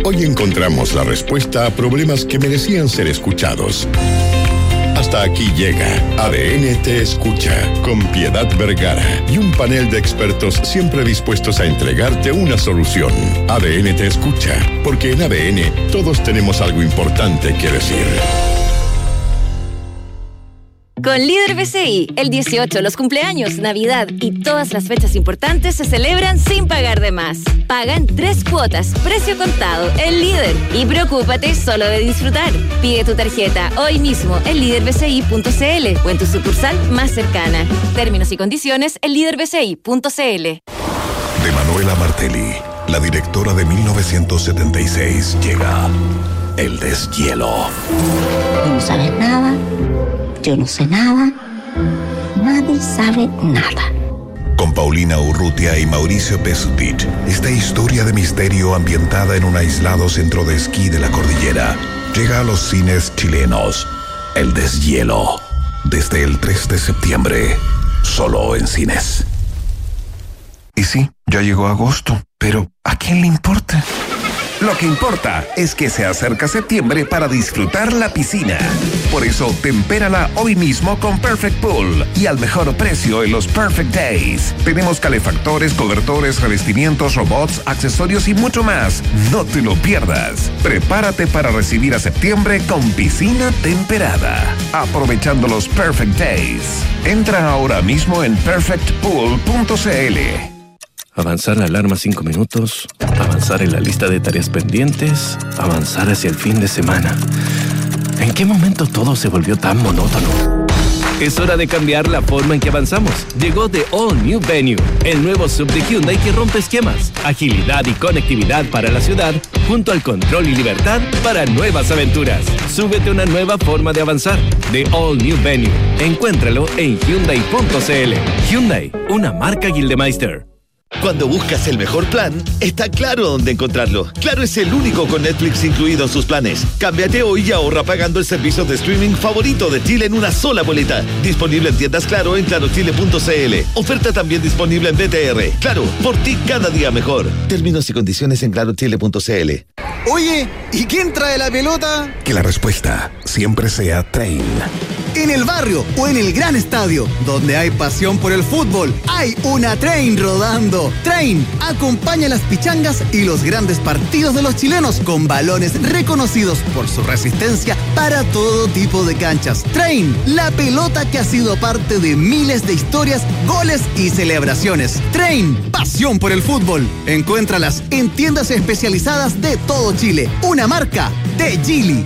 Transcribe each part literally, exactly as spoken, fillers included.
Hoy encontramos la respuesta a problemas que merecían ser escuchados. Hasta aquí llega A D N Te Escucha, con Piedad Vergara y un panel de expertos siempre dispuestos a entregarte una solución. A D N Te Escucha, porque en A D N todos tenemos algo importante que decir. Con Líder B C I, el dieciocho, los cumpleaños, Navidad y todas las fechas importantes se celebran sin pagar de más. Paga en tres cuotas, precio contado, el Líder. Y preocúpate solo de disfrutar. Pide tu tarjeta hoy mismo en líder b c i punto c l o en tu sucursal más cercana. Términos y condiciones en líder b c i punto c l. De Manuela Martelli, la directora de mil novecientos setenta y seis, llega El Deshielo. No sabes nada. Yo no sé nada, nadie sabe nada. Con Paulina Urrutia y Mauricio Pesutich, esta historia de misterio ambientada en un aislado centro de esquí de la cordillera llega a los cines chilenos. El Deshielo, desde el tres de septiembre, solo en cines. Y sí, ya llegó agosto, pero ¿a quién le importa? Lo que importa es que se acerca septiembre para disfrutar la piscina. Por eso, tempérala hoy mismo con Perfect Pool y al mejor precio en los Perfect Days. Tenemos calefactores, cobertores, revestimientos, robots, accesorios y mucho más. No te lo pierdas. Prepárate para recibir a septiembre con piscina temperada. Aprovechando los Perfect Days. Entra ahora mismo en perfect pool punto c l. Avanzar la alarma cinco minutos, avanzar en la lista de tareas pendientes, avanzar hacia el fin de semana. ¿En qué momento todo se volvió tan monótono? Es hora de cambiar la forma en que avanzamos. Llegó The All New Venue, el nuevo sub de Hyundai que rompe esquemas, agilidad y conectividad para la ciudad, junto al control y libertad para nuevas aventuras. Súbete a una nueva forma de avanzar. The All New Venue. Encuéntralo en hyundai punto c l. Hyundai, una marca Gildemeister. Cuando buscas el mejor plan, está Claro dónde encontrarlo. Claro es el único con Netflix incluido en sus planes. Cámbiate hoy y ahorra pagando el servicio de streaming favorito de Chile en una sola boleta. Disponible en tiendas Claro en claro chile punto c l. Oferta también disponible en B T R. Claro, por ti cada día mejor. Términos y condiciones en claro chile punto c l. Oye, ¿y quién trae la pelota? Que la respuesta siempre sea Train. En el barrio o en el gran estadio, donde hay pasión por el fútbol, hay una Train rodando. Train acompaña las pichangas y los grandes partidos de los chilenos con balones reconocidos por su resistencia para todo tipo de canchas. Train, la pelota que ha sido parte de miles de historias, goles y celebraciones. Train, pasión por el fútbol. Encuéntralas en tiendas especializadas de todo Chile. Una marca de Geely.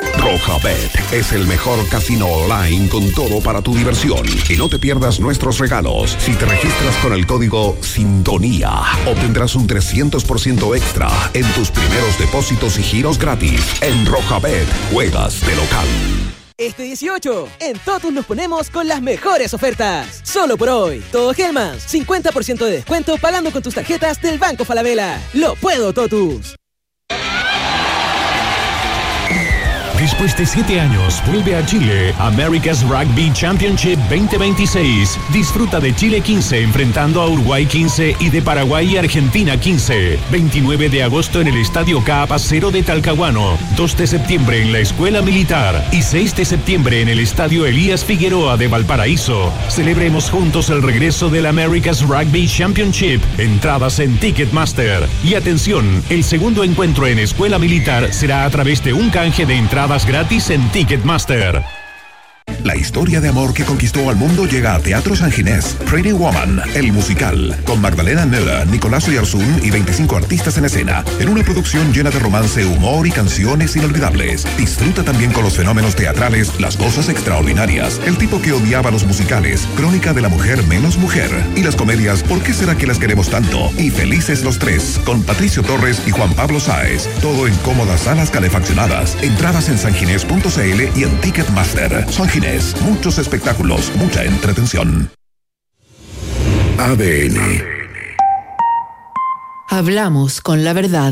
Rojabet es el mejor casino online con todo para tu diversión. Y no te pierdas nuestros regalos. Si te registras con el código Sintonía, obtendrás un trescientos por ciento extra en tus primeros depósitos y giros gratis. En Rojabet, juegas de local. Este dieciocho, en Totus nos ponemos con las mejores ofertas. Solo por hoy, todo Hellmann's, cincuenta por ciento de descuento pagando con tus tarjetas del Banco Falabella. ¡Lo puedo, Totus! Después de siete años, vuelve a Chile America's Rugby Championship veinte veintiséis. Disfruta de Chile quince enfrentando a Uruguay quince y de Paraguay y Argentina quince. veintinueve de agosto en el Estadio Caapacero de Talcahuano. dos de septiembre en la Escuela Militar y seis de septiembre en el Estadio Elías Figueroa de Valparaíso. Celebremos juntos el regreso del America's Rugby Championship. Entradas en Ticketmaster. Y atención, el segundo encuentro en Escuela Militar será a través de un canje de entradas gratis en Ticketmaster. La historia de amor que conquistó al mundo llega a Teatro San Ginés. Pretty Woman, el musical, con Magdalena Nella, Nicolás Oyarzún y veinticinco artistas en escena, en una producción llena de romance, humor y canciones inolvidables. Disfruta también con los fenómenos teatrales, las cosas extraordinarias, el tipo que odiaba los musicales, Crónica de la mujer menos mujer, y las comedias ¿Por qué será que las queremos tanto? Y Felices los tres, con Patricio Torres y Juan Pablo Sáez. Todo en cómodas salas calefaccionadas. Entradas en sanginés punto c l y en Ticketmaster. San Ginés. Muchos espectáculos, mucha entretención. A D N. Hablamos con la verdad.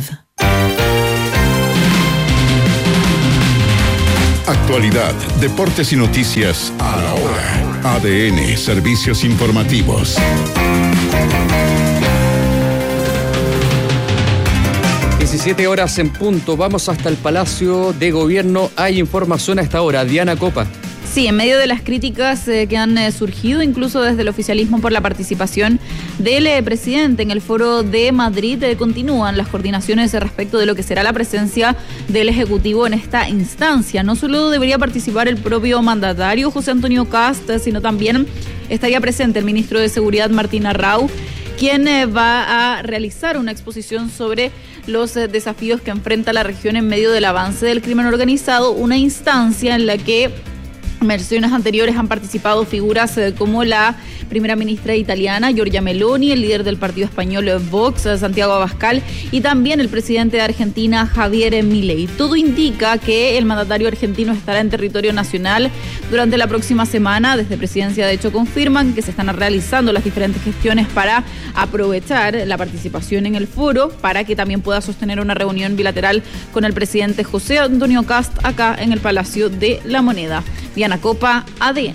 Actualidad, deportes y noticias a la hora. A D N, servicios informativos. diecisiete horas en punto, vamos hasta el Palacio de Gobierno. Hay información a esta hora. Diana Copa. Sí, en medio de las críticas eh, que han eh, surgido incluso desde el oficialismo por la participación del eh, presidente en el foro de Madrid, eh, continúan las coordinaciones respecto de lo que será la presencia del Ejecutivo en esta instancia. No solo debería participar el propio mandatario José Antonio Kast, eh, sino también estaría presente el ministro de Seguridad Martín Arrau, quien eh, va a realizar una exposición sobre los eh, desafíos que enfrenta la región en medio del avance del crimen organizado, una instancia en la que en versiones anteriores han participado figuras eh, como la primera ministra italiana, Giorgia Meloni, el líder del partido español Vox, eh, Santiago Abascal, y también el presidente de Argentina, Javier Milei. Todo indica que el mandatario argentino estará en territorio nacional durante la próxima semana. Desde Presidencia, de hecho, confirman que se están realizando las diferentes gestiones para aprovechar la participación en el foro, para que también pueda sostener una reunión bilateral con el presidente José Antonio Kast acá en el Palacio de la Moneda. Diana Copa, A D N.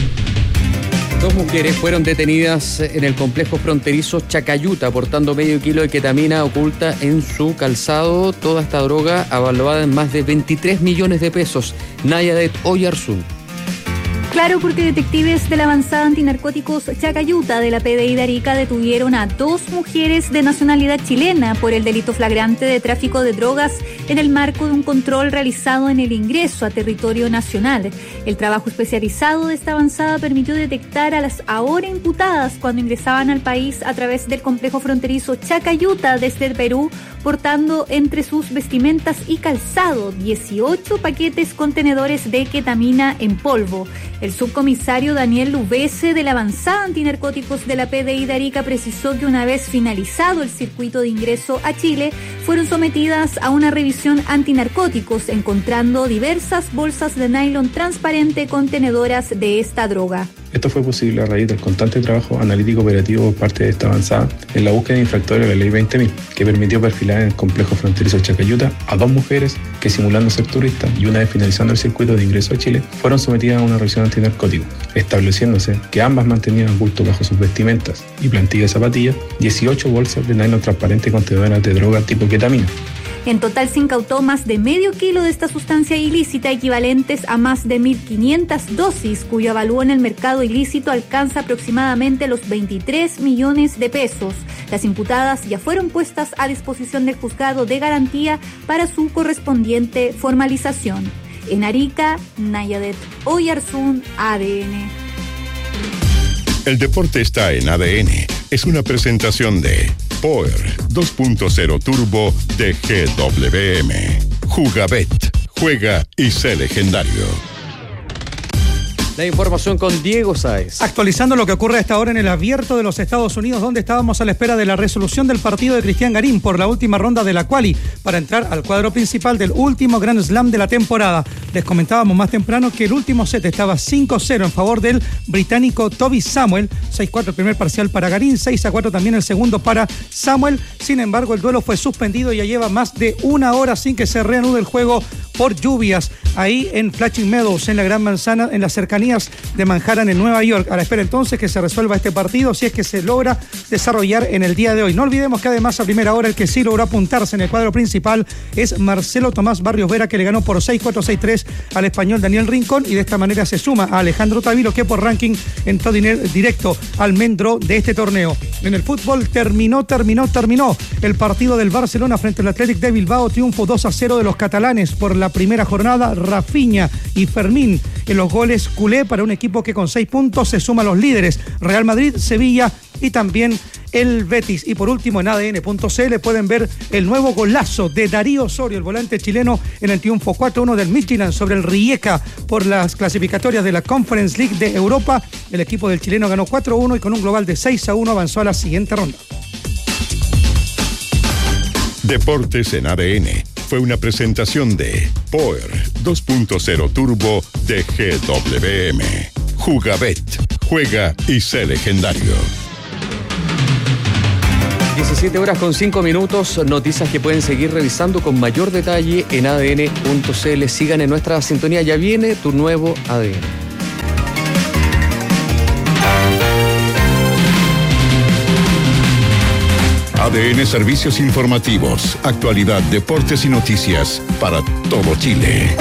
Dos mujeres fueron detenidas en el complejo fronterizo Chacayuta portando medio kilo de ketamina oculta en su calzado. Toda esta droga avaluada en más de veintitrés millones de pesos. Nayadet Oyarzún. Claro, porque detectives de la avanzada antinarcóticos Chacayuta de la P D I de Arica detuvieron a dos mujeres de nacionalidad chilena por el delito flagrante de tráfico de drogas en el marco de un control realizado en el ingreso a territorio nacional. El trabajo especializado de esta avanzada permitió detectar a las ahora imputadas cuando ingresaban al país a través del complejo fronterizo Chacayuta desde el Perú, portando entre sus vestimentas y calzado dieciocho paquetes contenedores de ketamina en polvo. El subcomisario Daniel Lubese de la avanzada antinarcóticos de la P D I de Arica precisó que una vez finalizado el circuito de ingreso a Chile, fueron sometidas a una revisión antinarcóticos, encontrando diversas bolsas de nylon transparente contenedoras de esta droga. Esto fue posible a raíz del constante trabajo analítico operativo por parte de esta avanzada en la búsqueda de infractores de la ley veinte mil, que permitió perfilar en el complejo fronterizo Chacayuta a dos mujeres que, simulando ser turistas y una vez finalizando el circuito de ingreso a Chile, fueron sometidas a una revisión antinarcótico, estableciéndose que ambas mantenían oculto bajo sus vestimentas y plantilla de zapatillas dieciocho bolsas de nylon transparente contenedoras de droga tipo ketamina. En total se incautó más de medio kilo de esta sustancia ilícita, equivalentes a más de mil quinientas dosis, cuyo avalúo en el mercado ilícito alcanza aproximadamente los veintitrés millones de pesos. Las imputadas ya fueron puestas a disposición del juzgado de garantía para su correspondiente formalización. En Arica, Nayadet Oyarzún, A D N. El deporte está en A D N. Es una presentación de Power dos punto cero Turbo de G W M. Jugabet. Juega y sé legendario. La información con Diego Sáez. Actualizando lo que ocurre a esta hora en el Abierto de los Estados Unidos, donde estábamos a la espera de la resolución del partido de Cristian Garín por la última ronda de la quali para entrar al cuadro principal del último Grand Slam de la temporada. Les comentábamos más temprano que el último set estaba cinco cero en favor del británico Toby Samuel. seis cuatro el primer parcial para Garín, seis a cuatro también el segundo para Samuel. Sin embargo, el duelo fue suspendido y ya lleva más de una hora sin que se reanude el juego por lluvias ahí en Flushing Meadows, en la Gran Manzana, en las cercanías de Manhattan, en Nueva York. A la espera entonces que se resuelva este partido, si es que se logra desarrollar en el día de hoy. No olvidemos que además a primera hora el que sí logró apuntarse en el cuadro principal es Marcelo Tomás Barrios Vera, que le ganó por seis cuatro seis tres al español Daniel Rincón, y de esta manera se suma a Alejandro Tavilo, que por ranking entró directo al main draw de este torneo. En el fútbol terminó, terminó, terminó el partido del Barcelona frente al Athletic de Bilbao. Triunfo dos a cero de los catalanes por la primera jornada. Rafinha y Fermín en los goles culé para un equipo que con seis puntos se suma a los líderes Real Madrid, Sevilla y también el Betis. Y por último, en A D N punto C L pueden ver el nuevo golazo de Darío Osorio, el volante chileno, en el triunfo cuatro uno del Midtjylland sobre el Rijeka por las clasificatorias de la Conference League de Europa. El equipo del chileno ganó cuatro uno y con un global de seis a uno avanzó a la siguiente ronda. Deportes en A D N fue una presentación de Power dos punto cero Turbo de G W M. Jugabet. Juega y sé legendario. diecisiete horas con cinco minutos, noticias que pueden seguir revisando con mayor detalle en A D N punto C L. Sigan en nuestra sintonía, ya viene tu nuevo A D N. A D N Servicios Informativos, actualidad, deportes y noticias para todo Chile.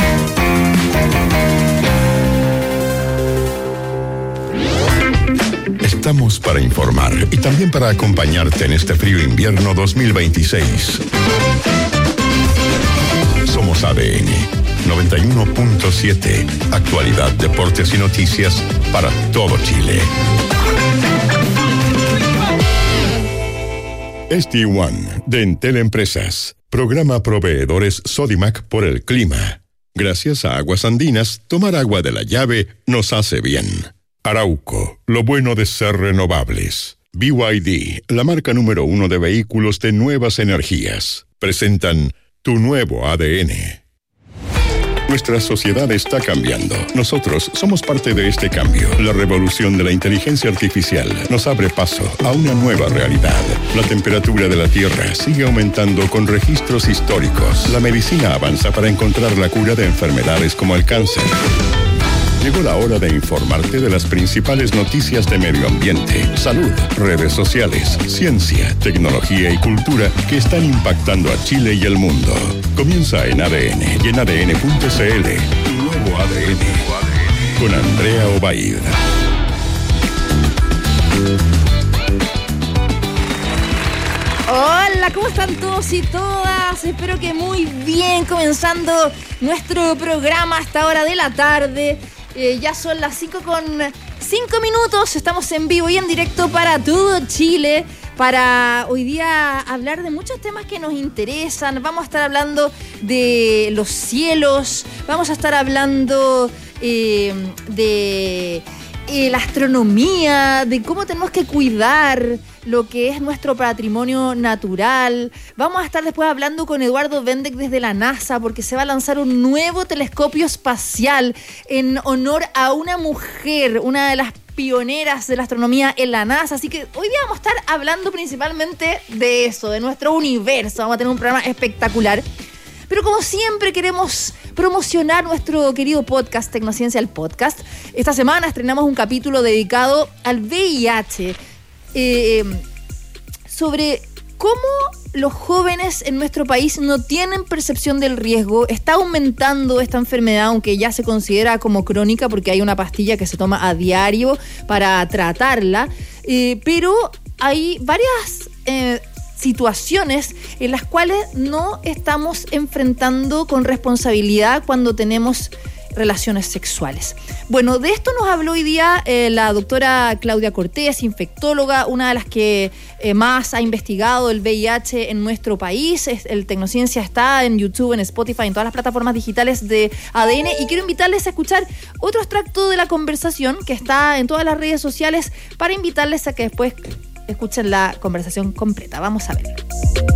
Estamos para informar y también para acompañarte en este frío invierno dos mil veintiséis. Somos A D N noventa y uno punto siete, actualidad, deportes y noticias para todo Chile. S D uno de Entel Empresas, programa proveedores Sodimac por el clima. Gracias a Aguas Andinas, tomar agua de la llave nos hace bien. Arauco, lo bueno de ser renovables. B Y D, la marca número uno de vehículos de nuevas energías, presentan tu nuevo A D N. Nuestra sociedad está cambiando. Nosotros somos parte de este cambio. La revolución de la inteligencia artificial nos abre paso a una nueva realidad. La temperatura de la Tierra sigue aumentando con registros históricos. La medicina avanza para encontrar la cura de enfermedades como el cáncer. Llegó la hora de informarte de las principales noticias de medio ambiente, salud, redes sociales, ciencia, tecnología y cultura que están impactando a Chile y el mundo. Comienza en A D N y en A D N punto C L. Tu nuevo A D N con Andrea Obaid. Hola, ¿cómo están todos y todas? Espero que muy bien, comenzando nuestro programa a esta hora de la tarde. Eh, ya son las cinco con cinco minutos, estamos en vivo y en directo para todo Chile, para hoy día hablar de muchos temas que nos interesan. Vamos a estar hablando de los cielos, vamos a estar hablando eh, de eh, la astronomía, de cómo tenemos que cuidar lo que es nuestro patrimonio natural. Vamos a estar después hablando con Eduardo Vendek desde la NASA, porque se va a lanzar un nuevo telescopio espacial en honor a una mujer, una de las pioneras de la astronomía en la NASA. Así que hoy día vamos a estar hablando principalmente de eso, de nuestro universo. Vamos a tener un programa espectacular. Pero como siempre queremos promocionar nuestro querido podcast, Tecnociencia el Podcast. Esta semana estrenamos un capítulo dedicado al V I H, Eh, sobre cómo los jóvenes en nuestro país no tienen percepción del riesgo. Está aumentando esta enfermedad, aunque ya se considera como crónica porque hay una pastilla que se toma a diario para tratarla, eh, pero hay varias eh, situaciones en las cuales no estamos enfrentando con responsabilidad cuando tenemos relaciones sexuales. Bueno, de esto nos habló hoy día eh, la doctora Claudia Cortés, infectóloga, una de las que eh, más ha investigado el V I H en nuestro país. Es, el Tecnociencia está en YouTube, en Spotify, en todas las plataformas digitales de A D N, y quiero invitarles a escuchar otro extracto de la conversación que está en todas las redes sociales para invitarles a que después escuchen la conversación completa. Vamos a verlo.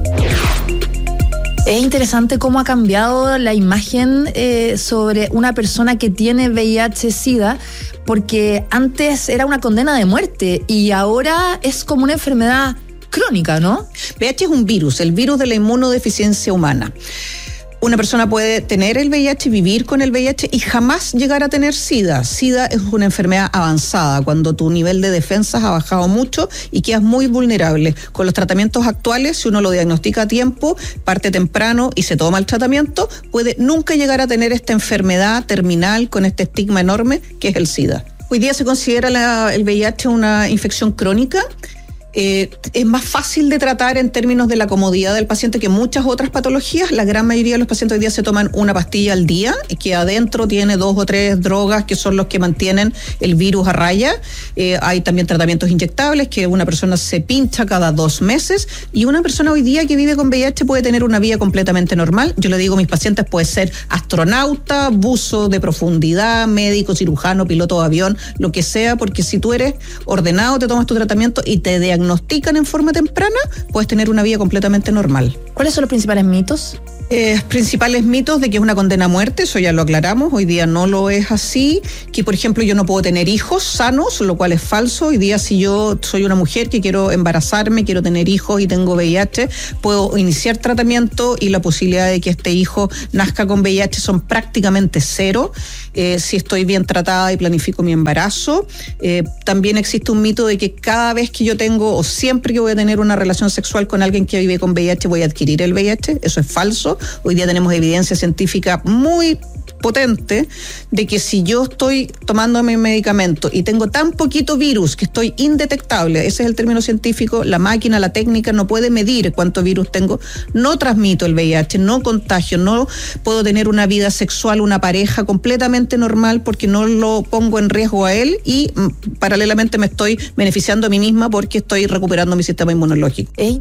Es interesante cómo ha cambiado la imagen eh, sobre una persona que tiene V I H-Sida, porque antes era una condena de muerte y ahora es como una enfermedad crónica, ¿no? V I H es un virus, el virus de la inmunodeficiencia humana. Una persona puede tener el V I H, vivir con el V I H y jamás llegar a tener SIDA. SIDA es una enfermedad avanzada, cuando tu nivel de defensas ha bajado mucho y quedas muy vulnerable. Con los tratamientos actuales, si uno lo diagnostica a tiempo, parte temprano y se toma el tratamiento, puede nunca llegar a tener esta enfermedad terminal con este estigma enorme que es el SIDA. Hoy día se considera la, el V I H una infección crónica. Eh, es más fácil de tratar en términos de la comodidad del paciente que muchas otras patologías. La gran mayoría de los pacientes hoy día se toman una pastilla al día y que adentro tiene dos o tres drogas que son los que mantienen el virus a raya. Eh, hay también tratamientos inyectables que una persona se pincha cada dos meses y una persona hoy día que vive con V I H puede tener una vida completamente normal. Yo le digo a mis pacientes, puede ser astronauta, buzo de profundidad, médico, cirujano, piloto de avión, lo que sea, porque si tú eres ordenado, te tomas tu tratamiento y te diagnostican en forma temprana, puedes tener una vida completamente normal. ¿Cuáles son los principales mitos? Eh, principales mitos de que es una condena a muerte, eso ya lo aclaramos, hoy día no lo es así, que por ejemplo yo no puedo tener hijos sanos, lo cual es falso. Hoy día si yo soy una mujer que quiero embarazarme, quiero tener hijos y tengo V I H, puedo iniciar tratamiento y la posibilidad de que este hijo nazca con V I H son prácticamente cero, eh, si estoy bien tratada y planifico mi embarazo. Eh, también existe un mito de que cada vez que yo tengo o siempre que voy a tener una relación sexual con alguien que vive con V I H voy a adquirir el V I H, eso es falso. Hoy día tenemos evidencia científica muy potente de que si yo estoy tomando mi medicamento y tengo tan poquito virus que estoy indetectable, ese es el término científico, la máquina, la técnica no puede medir cuánto virus tengo, no transmito el V I H, no contagio, no puedo tener una vida sexual, una pareja completamente normal porque no lo pongo en riesgo a él y mm, paralelamente me estoy beneficiando a mí misma porque estoy recuperando mi sistema inmunológico. ¿Eh?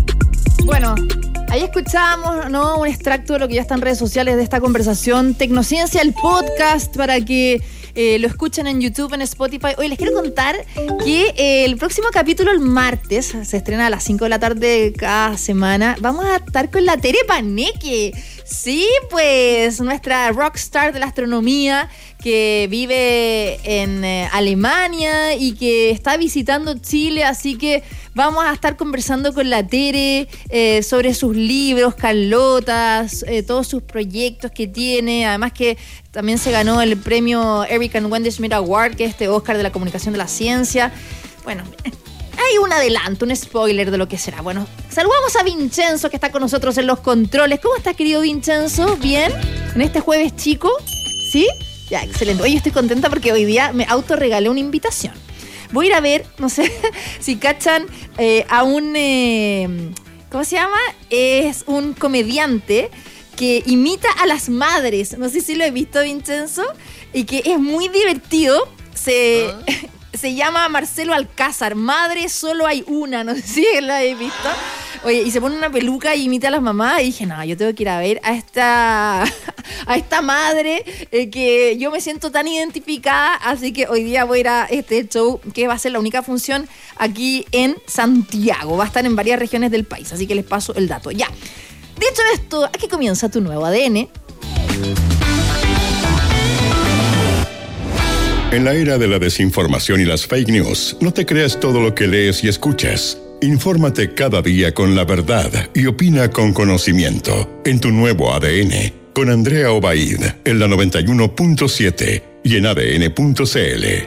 Bueno, ahí escuchábamos, ¿no?, un extracto de lo que ya está en redes sociales de esta conversación. Tecnociencia, el podcast, para que eh, lo escuchen en YouTube, en Spotify. Hoy les quiero contar que eh, el próximo capítulo, el martes, se estrena a las cinco de la tarde cada semana. Vamos a estar con la Tere Paneque. Sí, pues, nuestra rockstar de la astronomía que vive en eh, Alemania y que está visitando Chile, así que vamos a estar conversando con la Tere eh, sobre sus libros, Carlotas, eh, todos sus proyectos que tiene, además que también se ganó el premio Eric and Wendy Schmidt Award, que es este Oscar de la comunicación de la ciencia. Bueno, hay un adelanto, un spoiler de lo que será. Bueno, saludamos a Vincenzo, que está con nosotros en los controles. ¿Cómo estás, querido Vincenzo? ¿Bien? ¿En este jueves chico? ¿Sí? Ya, excelente. Oye, estoy contenta porque hoy día me autorregalé una invitación. Voy a ir a ver, no sé si cachan, eh, a un... Eh, ¿cómo se llama? Es un comediante que imita a las madres. No sé si lo he visto, Vincenzo. Y que es muy divertido. Se... ¿Ah? Se llama Marcelo Alcázar. Madre solo hay una. No sé si la he visto. Oye, y se pone una peluca y imita a las mamás. Y dije, no, yo tengo que ir a ver a esta a esta madre eh, que yo me siento tan identificada. Así que hoy día voy a ir a este show, que va a ser la única función aquí en Santiago. Va a estar en varias regiones del país. Así que les paso el dato. Ya. Dicho esto, aquí comienza tu nuevo A D N. En la era de la desinformación y las fake news, no te creas todo lo que lees y escuchas. Infórmate cada día con la verdad y opina con conocimiento. En tu nuevo A D N, con Andrea Obaid, en la noventa y uno punto siete y en A D N punto C L.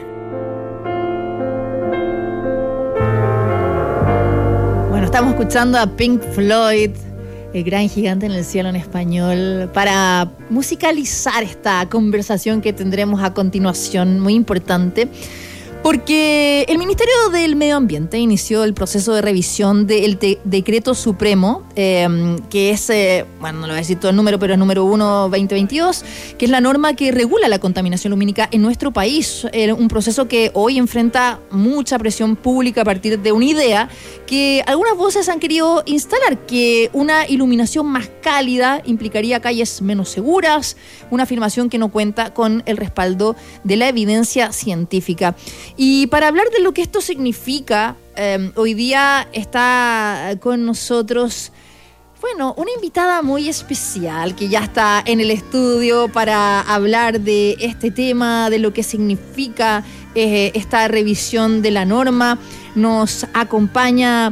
Bueno, estamos escuchando a Pink Floyd, el gran gigante en el cielo en español, para musicalizar esta conversación que tendremos a continuación, muy importante, porque el Ministerio del Medio Ambiente inició el proceso de revisión del de- Decreto Supremo, eh, que es, eh, bueno, no lo voy a decir todo el número, pero es número uno veinte veintidós, que es la norma que regula la contaminación lumínica en nuestro país. Eh, un proceso que hoy enfrenta mucha presión pública a partir de una idea que algunas voces han querido instalar, que una iluminación más cálida implicaría calles menos seguras, una afirmación que no cuenta con el respaldo de la evidencia científica. Y para hablar de lo que esto significa, eh, hoy día está con nosotros, bueno, una invitada muy especial que ya está en el estudio para hablar de este tema, de lo que significa eh, esta revisión de la norma. Nos acompaña,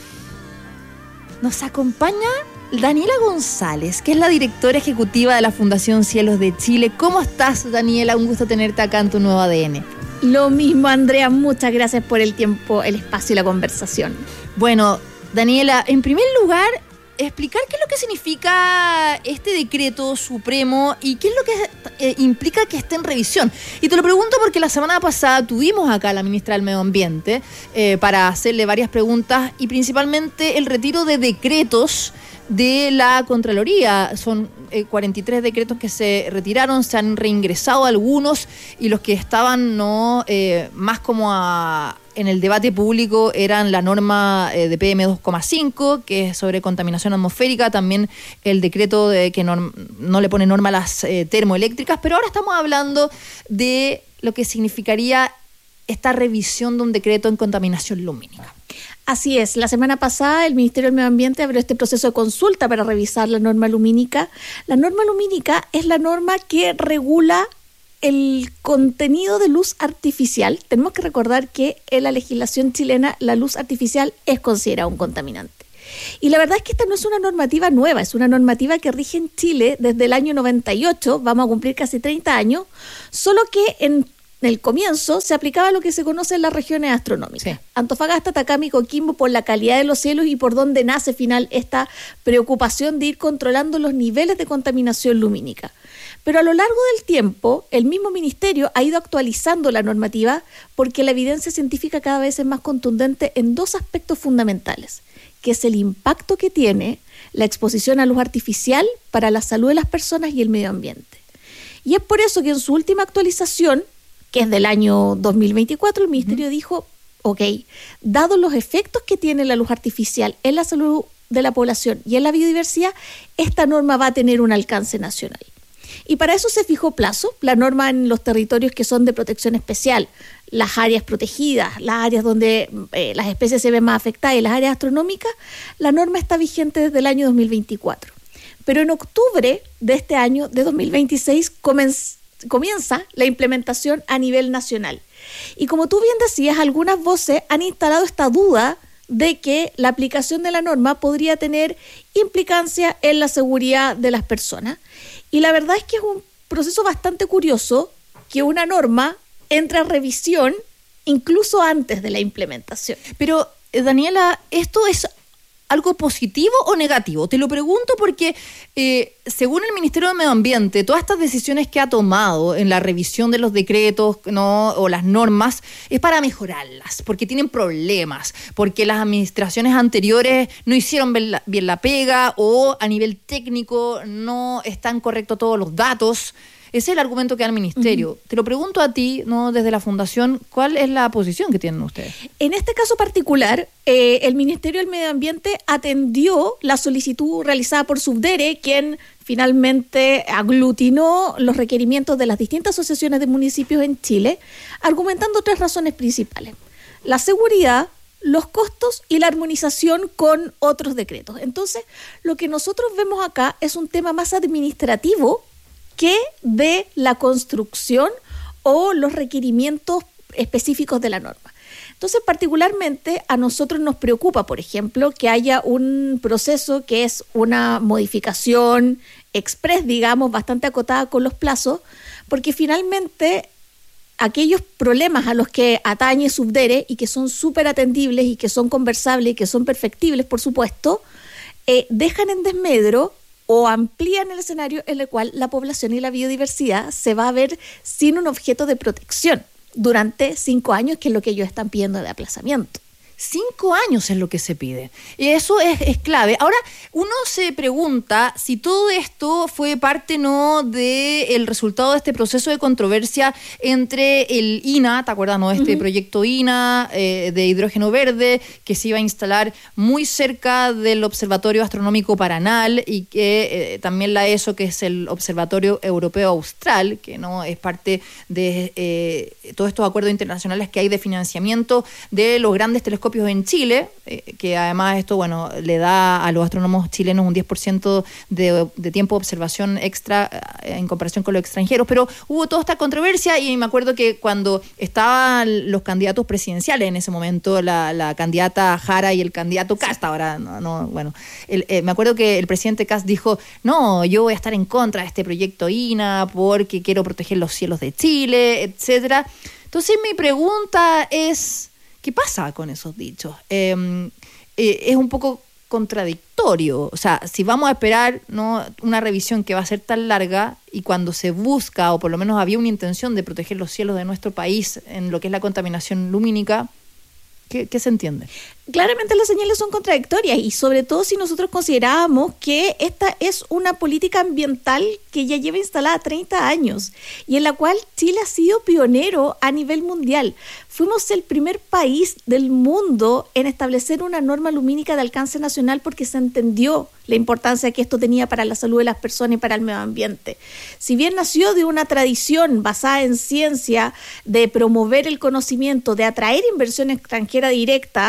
nos acompaña Daniela González, que es la directora ejecutiva de la Fundación Cielos de Chile. ¿Cómo estás, Daniela? Un gusto tenerte acá en tu nuevo A D N. Lo mismo, Andrea, muchas gracias por el tiempo, el espacio y la conversación. Bueno, Daniela, en primer lugar, explicar qué es lo que significa este decreto supremo y qué es lo que eh, implica que esté en revisión. Y te lo pregunto porque la semana pasada tuvimos acá a la ministra del Medio Ambiente eh, para hacerle varias preguntas y principalmente el retiro de decretos de la Contraloría. Son eh, cuarenta y tres decretos que se retiraron, se han reingresado algunos y los que estaban no eh, más como a, en el debate público eran la norma eh, de P M dos coma cinco, que es sobre contaminación atmosférica, también el decreto de que no, no le pone norma a las eh, termoeléctricas, pero ahora estamos hablando de lo que significaría esta revisión de un decreto en contaminación lumínica. Así es, la semana pasada el Ministerio del Medio Ambiente abrió este proceso de consulta para revisar la norma lumínica. La norma lumínica es la norma que regula el contenido de luz artificial. Tenemos que recordar que en la legislación chilena la luz artificial es considerada un contaminante. Y la verdad es que esta no es una normativa nueva, es una normativa que rige en Chile desde el año noventa y ocho, vamos a cumplir casi treinta años, solo que en En el comienzo se aplicaba lo que se conoce en las regiones astronómicas. Sí. Antofagasta, Atacama y Coquimbo por la calidad de los cielos y por donde nace final esta preocupación de ir controlando los niveles de contaminación lumínica. Pero a lo largo del tiempo, el mismo ministerio ha ido actualizando la normativa porque la evidencia científica cada vez es más contundente en dos aspectos fundamentales, que es el impacto que tiene la exposición a luz artificial para la salud de las personas y el medio ambiente. Y es por eso que en su última actualización, que es del año dos mil veinticuatro, el Ministerio uh-huh. dijo, ok, dados los efectos que tiene la luz artificial en la salud de la población y en la biodiversidad, esta norma va a tener un alcance nacional. Y para eso se fijó plazo, la norma en los territorios que son de protección especial, las áreas protegidas, las áreas donde eh, las especies se ven más afectadas y las áreas astronómicas, la norma está vigente desde el año dos mil veinticuatro. Pero en octubre de este año, de dos mil veintiséis, comenzó comienza la implementación a nivel nacional. Y como tú bien decías, algunas voces han instalado esta duda de que la aplicación de la norma podría tener implicancia en la seguridad de las personas. Y la verdad es que es un proceso bastante curioso que una norma entre a revisión incluso antes de la implementación. Pero, Daniela, ¿esto es algo positivo o negativo? Te lo pregunto porque eh, según el Ministerio del Medio Ambiente, todas estas decisiones que ha tomado en la revisión de los decretos, ¿no?, o las normas es para mejorarlas, porque tienen problemas, porque las administraciones anteriores no hicieron bien la, bien la pega o a nivel técnico no están correctos todos los datos. Ese es el argumento que da el Ministerio. Uh-huh. Te lo pregunto a ti, ¿no?, desde la Fundación, ¿cuál es la posición que tienen ustedes? En este caso particular, eh, el Ministerio del Medio Ambiente atendió la solicitud realizada por Subdere, quien finalmente aglutinó los requerimientos de las distintas asociaciones de municipios en Chile, argumentando tres razones principales: la seguridad, los costos y la armonización con otros decretos. Entonces, lo que nosotros vemos acá es un tema más administrativo que de la construcción o los requerimientos específicos de la norma. Entonces, particularmente a nosotros nos preocupa, por ejemplo, que haya un proceso que es una modificación express, digamos, bastante acotada con los plazos, porque finalmente aquellos problemas a los que atañe Subdere y que son súper atendibles y que son conversables y que son perfectibles, por supuesto, eh, dejan en desmedro o amplían el escenario en el cual la población y la biodiversidad se va a ver sin un objeto de protección durante cinco años, que es lo que ellos están pidiendo de aplazamiento. Cinco años es lo que se pide. Y eso es, es clave. Ahora, uno se pregunta si todo esto fue parte, ¿no?, del resultado de este proceso de controversia entre el I N A, ¿te acuerdas, no?, este uh-huh. proyecto I N A eh, de hidrógeno verde, que se iba a instalar muy cerca del Observatorio Astronómico Paranal, y que eh, también la ESO, que es el Observatorio Europeo Austral, que no es parte de eh, todos estos acuerdos internacionales que hay de financiamiento de los grandes telescopios en Chile, eh, que además esto, bueno, le da a los astrónomos chilenos un diez por ciento de, de tiempo de observación extra eh, en comparación con los extranjeros. Pero hubo toda esta controversia y me acuerdo que cuando estaban los candidatos presidenciales en ese momento, la, la candidata Jara y el candidato Kast, ahora no, no bueno, el, eh, me acuerdo que el presidente Kast dijo, no, yo voy a estar en contra de este proyecto I N A porque quiero proteger los cielos de Chile, etcétera. Entonces mi pregunta es, ¿qué pasa con esos dichos? Eh, eh, es un poco contradictorio. O sea, si vamos a esperar, ¿no?, una revisión que va a ser tan larga y cuando se busca, o por lo menos había una intención de proteger los cielos de nuestro país en lo que es la contaminación lumínica, ¿qué, qué se entiende? Claramente las señales son contradictorias y sobre todo si nosotros considerábamos que esta es una política ambiental que ya lleva instalada treinta años y en la cual Chile ha sido pionero a nivel mundial. Fuimos el primer país del mundo en establecer una norma lumínica de alcance nacional porque se entendió la importancia que esto tenía para la salud de las personas y para el medio ambiente. Si bien nació de una tradición basada en ciencia de promover el conocimiento, de atraer inversión extranjera directa en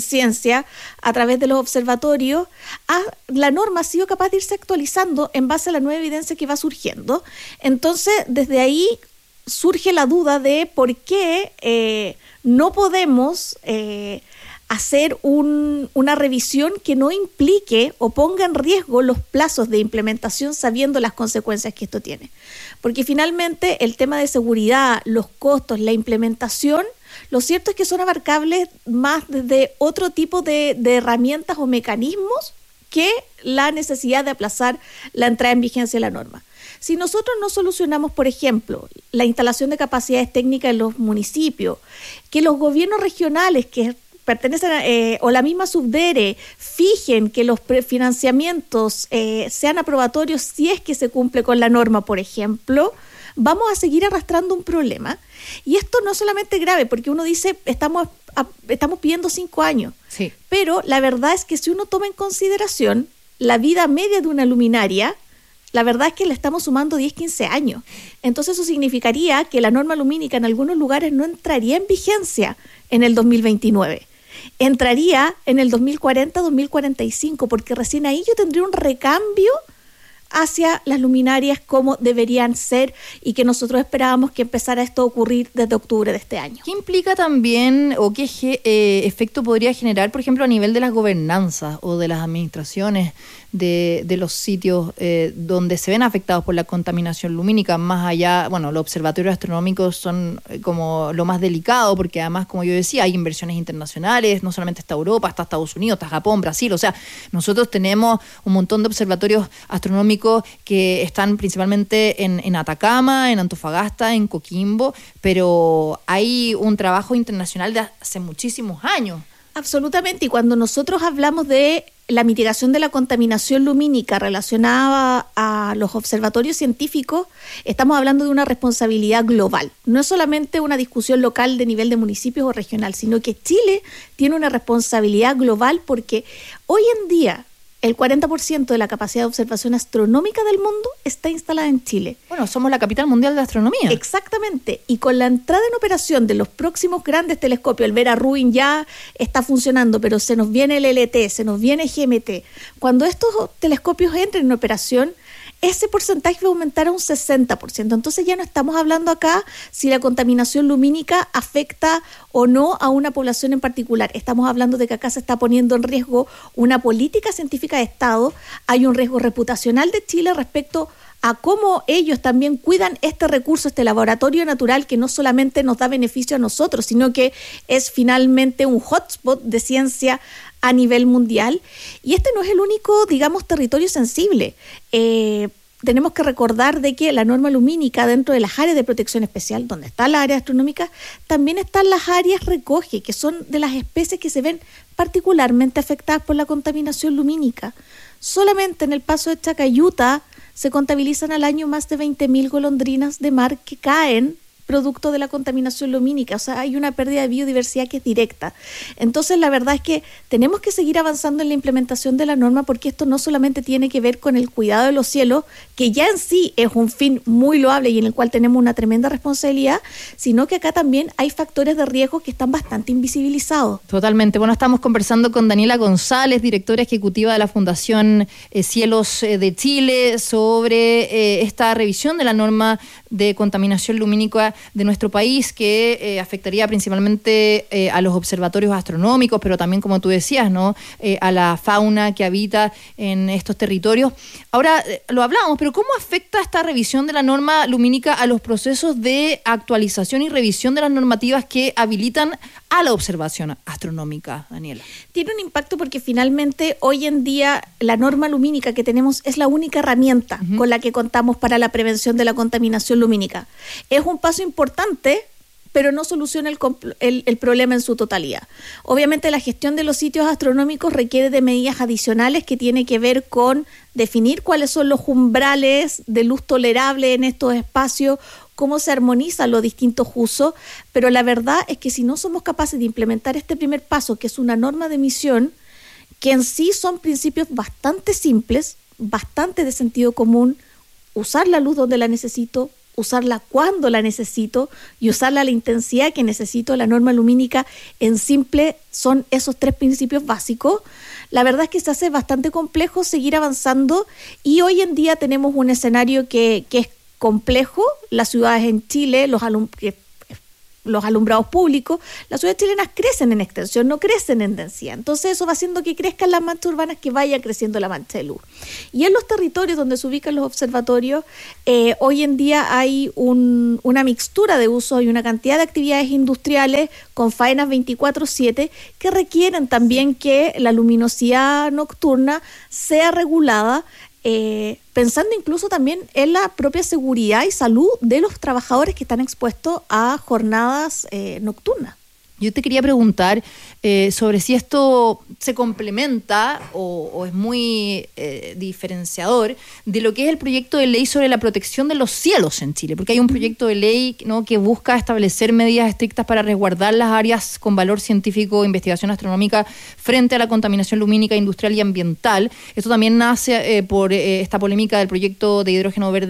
conciencia a través de los observatorios, ha, la norma ha sido capaz de irse actualizando en base a la nueva evidencia que va surgiendo. Entonces, desde ahí surge la duda de por qué eh, no podemos eh, hacer un, una revisión que no implique o ponga en riesgo los plazos de implementación sabiendo las consecuencias que esto tiene. Porque finalmente el tema de seguridad, los costos, la implementación, lo cierto es que son abarcables más desde otro tipo de, de herramientas o mecanismos que la necesidad de aplazar la entrada en vigencia de la norma. Si nosotros no solucionamos, por ejemplo, la instalación de capacidades técnicas en los municipios, que los gobiernos regionales que pertenecen a, eh, o la misma Subdere fijen que los financiamientos eh, sean aprobatorios si es que se cumple con la norma, por ejemplo, vamos a seguir arrastrando un problema. Y esto no es solamente grave, porque uno dice, estamos, a, estamos pidiendo cinco años, sí. Pero la verdad es que si uno toma en consideración la vida media de una luminaria, la verdad es que le estamos sumando diez, quince años. Entonces eso significaría que la norma lumínica en algunos lugares no entraría en vigencia en el dos mil veintinueve. Entraría en el dos mil cuarenta, dos mil cuarenta y cinco, porque recién ahí yo tendría un recambio hacia las luminarias como deberían ser y que nosotros esperábamos que empezara esto a ocurrir desde octubre de este año. ¿Qué implica también o qué eh, efecto podría generar, por ejemplo, a nivel de las gobernanzas o de las administraciones de, de los sitios eh, donde se ven afectados por la contaminación lumínica? Más allá, bueno, los observatorios astronómicos son eh, como lo más delicado, porque además, como yo decía, hay inversiones internacionales, no solamente está Europa, está Estados Unidos, está Japón, Brasil, o sea, nosotros tenemos un montón de observatorios astronómicos que están principalmente en, en Atacama, en Antofagasta, en Coquimbo, pero hay un trabajo internacional de hace muchísimos años. Absolutamente, y cuando nosotros hablamos de la mitigación de la contaminación lumínica relacionada a, a los observatorios científicos, estamos hablando de una responsabilidad global. No es solamente una discusión local de nivel de municipios o regional, sino que Chile tiene una responsabilidad global porque hoy en día el cuarenta por ciento de la capacidad de observación astronómica del mundo está instalada en Chile. Bueno, somos la capital mundial de astronomía. Exactamente. Y con la entrada en operación de los próximos grandes telescopios, el Vera Rubin ya está funcionando, pero se nos viene el L T, se nos viene G M T. Cuando estos telescopios entren en operación, ese porcentaje va a aumentar a un sesenta por ciento. Entonces ya no estamos hablando acá si la contaminación lumínica afecta o no a una población en particular. Estamos hablando de que acá se está poniendo en riesgo una política científica de Estado. Hay un riesgo reputacional de Chile respecto a cómo ellos también cuidan este recurso, este laboratorio natural que no solamente nos da beneficio a nosotros, sino que es finalmente un hotspot de ciencia a nivel mundial. Y este no es el único, digamos, territorio sensible. Eh, tenemos que recordar de que la norma lumínica dentro de las áreas de protección especial, donde está la área astronómica, también están las áreas recoge, que son de las especies que se ven particularmente afectadas por la contaminación lumínica. Solamente en el Paso de Chacayuta se contabilizan al año más de veinte mil golondrinas de mar que caen producto de la contaminación lumínica. O sea, hay una pérdida de biodiversidad que es directa. Entonces, la verdad es que tenemos que seguir avanzando en la implementación de la norma, porque esto no solamente tiene que ver con el cuidado de los cielos, que ya en sí es un fin muy loable y en el cual tenemos una tremenda responsabilidad, sino que acá también hay factores de riesgo que están bastante invisibilizados. Totalmente. Bueno, estamos conversando con Daniela González, directora ejecutiva de la Fundación eh, Cielos de Chile, sobre eh, esta revisión de la norma de contaminación lumínica de nuestro país, que eh, afectaría principalmente eh, a los observatorios astronómicos, pero también, como tú decías, ¿no? Eh, a la fauna que habita en estos territorios. Ahora, eh, lo hablamos, pero ¿cómo afecta esta revisión de la norma lumínica a los procesos de actualización y revisión de las normativas que habilitan a la observación astronómica, Daniela? Tiene un impacto porque finalmente hoy en día la norma lumínica que tenemos es la única herramienta uh-huh. con la que contamos para la prevención de la contaminación lumínica. Es un paso importante, pero no soluciona el, el, el problema en su totalidad. Obviamente la gestión de los sitios astronómicos requiere de medidas adicionales que tienen que ver con definir cuáles son los umbrales de luz tolerable en estos espacios, cómo se armonizan los distintos usos, pero la verdad es que si no somos capaces de implementar este primer paso, que es una norma de emisión, que en sí son principios bastante simples, bastante de sentido común, usar la luz donde la necesito, usarla cuando la necesito y usarla a la intensidad que necesito. La norma lumínica en simple son esos tres principios básicos. La verdad es que se hace bastante complejo seguir avanzando y hoy en día tenemos un escenario que, que es complejo. Las ciudades en Chile, los alum- que los alumbrados públicos, las ciudades chilenas crecen en extensión, no crecen en densidad. Entonces eso va haciendo que crezcan las manchas urbanas, que vaya creciendo la mancha de luz. Y en los territorios donde se ubican los observatorios, eh, hoy en día hay un, una mixtura de usos y una cantidad de actividades industriales con faenas veinticuatro siete que requieren también que la luminosidad nocturna sea regulada, Eh, pensando incluso también en la propia seguridad y salud de los trabajadores que están expuestos a jornadas eh, nocturnas. Yo te quería preguntar eh, sobre si esto se complementa o, o es muy eh, diferenciador de lo que es el proyecto de ley sobre la protección de los cielos en Chile, porque hay un proyecto de ley, ¿no?, que busca establecer medidas estrictas para resguardar las áreas con valor científico e investigación astronómica frente a la contaminación lumínica industrial y ambiental. Esto también nace eh, por eh, esta polémica del proyecto de hidrógeno verde